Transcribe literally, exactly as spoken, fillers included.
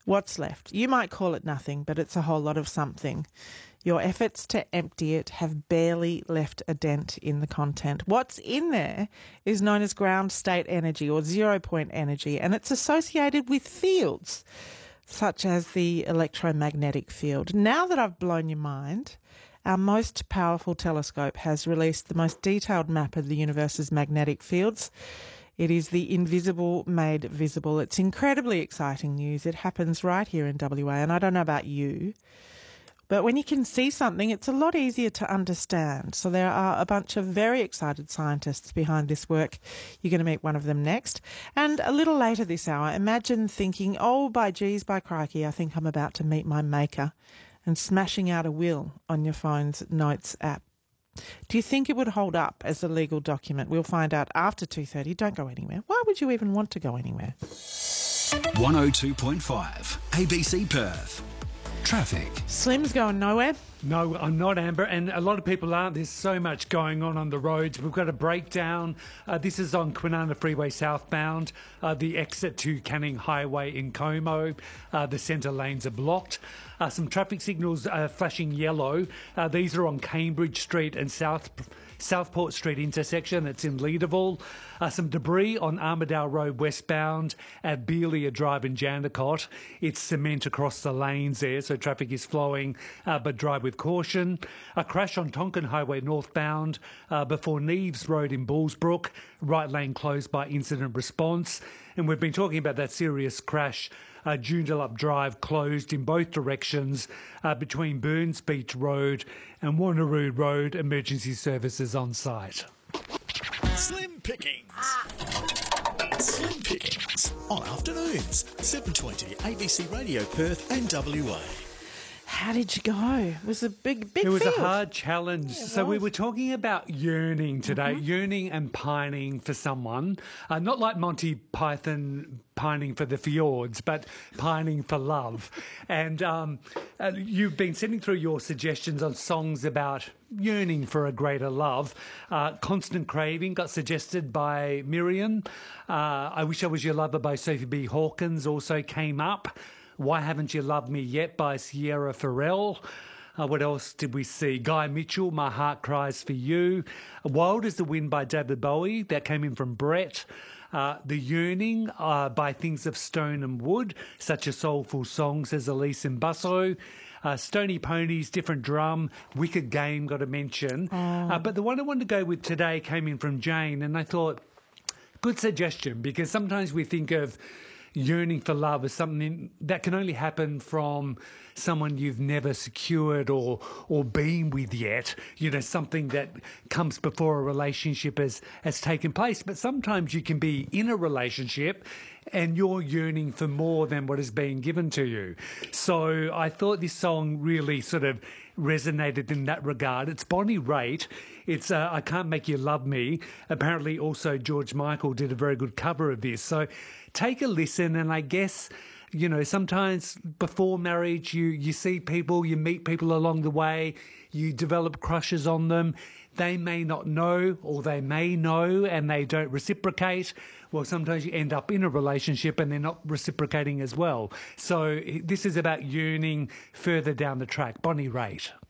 What's left? You might call it nothing, but it's a whole lot of something. Your efforts to empty it have barely left a dent in the content. What's in there is known as ground state energy or zero point energy, and it's associated with fields such as the electromagnetic field. Now that I've blown your mind, our most powerful telescope has released the most detailed map of the universe's magnetic fields. It is the invisible made visible. It's incredibly exciting news. It happens right here in W A, and I don't know about you, but when you can see something, it's a lot easier to understand. So there are a bunch of very excited scientists behind this work. You're going to meet one of them next. And a little later this hour, imagine thinking, oh, by geez, by crikey, I think I'm about to meet my maker, and smashing out a will on your phone's Notes app. Do you think it would hold up as a legal document? We'll find out after two thirty. Don't go anywhere. Why would you even want to go anywhere? one oh two point five A B C Perth. Traffic. Slim's going nowhere. No, I'm not, Amber, and a lot of people aren't. There's so much going on on the roads. We've got a breakdown. Uh, this is on Kwinana Freeway southbound, uh, the exit to Canning Highway in Como. Uh, the centre lanes are blocked. Uh, some traffic signals are flashing yellow. Uh, these are on Cambridge Street and South Southport Street intersection. It's in Leederville. Uh, some debris on Armidale Road westbound at Beelia Drive in Jandakot. It's cement across the lanes there, so traffic is flowing, uh, but drive with caution. A crash on Tonkin Highway northbound uh, before Neves Road in Bullsbrook. Right lane closed by incident response. And we've been talking about that serious crash. Uh, Joondalup Drive closed in both directions uh, between Burns Beach Road and Wanneroo Road. Emergency services on site. Slim Pickings. Slim Pickings on afternoons. seven twenty A B C Radio Perth and W A. How did you go? It was a big, big It was field. a hard challenge. Yeah, so we was. were talking about yearning today, Mm-hmm. yearning and pining for someone. Uh, not like Monty Python pining for the fjords, but pining for love. And um, uh, you've been sending through your suggestions on songs about yearning for a greater love. Uh, Constant Craving got suggested by Miriam. Uh, I Wish I Was Your Lover by Sophie B. Hawkins also came up. Why Haven't You Loved Me Yet by Sierra Farrell. Uh, what else did we see? Guy Mitchell, My Heart Cries For You. Wild as the Wind by David Bowie. That came in from Brett. Uh, the Yearning uh, by Things of Stone and Wood. Such a soulful song, says Elise and Busso. Uh, Stony Ponies, Different Drum. Wicked Game got a mention. Oh. Uh, but the one I wanted to go with today came in from Jane, and I thought, good suggestion, because sometimes we think of yearning for love as something that can only happen from someone you've never secured or or been with yet, you know, something that comes before a relationship has, has taken place. But sometimes you can be in a relationship and you're yearning for more than what is being given to you. So I thought this song really sort of resonated in that regard. It's Bonnie Raitt. It's uh, I Can't Make You Love Me. Apparently also George Michael did a very good cover of this. So take a listen, and I guess, you know, sometimes before marriage you, you see people, you meet people along the way, you develop crushes on them. They may not know, or they may know and they don't reciprocate. Well, sometimes you end up in a relationship and they're not reciprocating as well. So this is about yearning further down the track. Bonnie Raitt.